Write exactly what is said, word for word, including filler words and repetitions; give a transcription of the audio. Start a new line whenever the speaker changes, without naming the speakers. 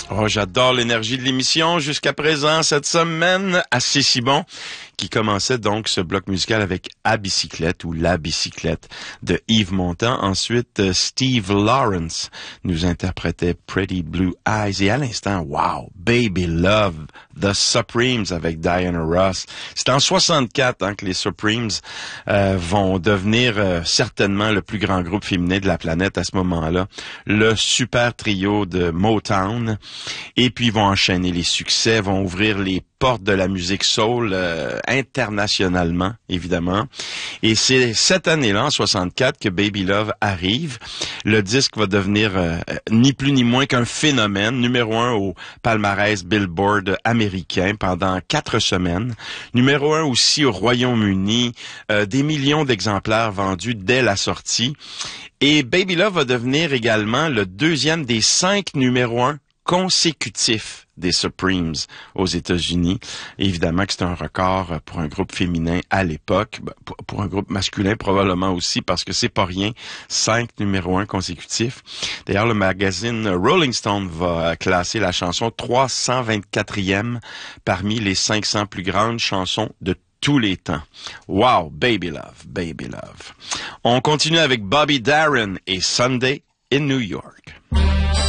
Oh, j'adore l'énergie de l'émission jusqu'à présent cette semaine. Assez si bon. Qui commençait donc ce bloc musical avec À bicyclette ou La bicyclette de Yves Montand. Ensuite, Steve Lawrence nous interprétait Pretty Blue Eyes. Et à l'instant, wow, Baby Love, The Supremes avec Diana Ross. C'est en soixante-quatre hein, que les Supremes euh, vont devenir euh, certainement le plus grand groupe féminin de la planète à ce moment-là. Le super trio de Motown. Et puis, ils vont enchaîner les succès, vont ouvrir les porte de la musique soul euh, internationalement, évidemment. Et c'est cette année-là, en soixante-quatre, que Baby Love arrive. Le disque va devenir euh, ni plus ni moins qu'un phénomène, numéro un au palmarès Billboard américain pendant quatre semaines. Numéro un aussi au Royaume-Uni, euh, des millions d'exemplaires vendus dès la sortie. Et Baby Love va devenir également le deuxième des cinq numéro un consécutifs des Supremes aux États-Unis. Évidemment que c'est un record pour un groupe féminin à l'époque, pour un groupe masculin probablement aussi, parce que c'est pas rien, cinq numéros un consécutifs. D'ailleurs, le magazine Rolling Stone va classer la chanson trois cent vingt-quatrième parmi les cinq cents plus grandes chansons de tous les temps. Wow, Baby Love, Baby Love. On continue avec Bobby Darin et Sunday in New York.